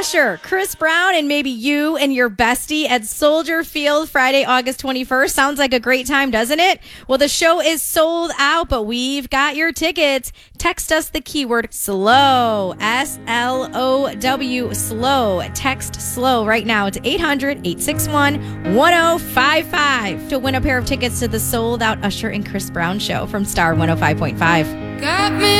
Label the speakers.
Speaker 1: Usher, Chris Brown, and maybe you and your bestie at Soldier Field Friday, August 21st. Sounds like a great time, doesn't it? Well, the show is sold out, but we've got your tickets. Text us the keyword SLOW, SLOW, SLOW. Text SLOW right now to 800-861-1055 to win a pair of tickets to the sold out Usher and Chris Brown show from Star 105.5.
Speaker 2: Got me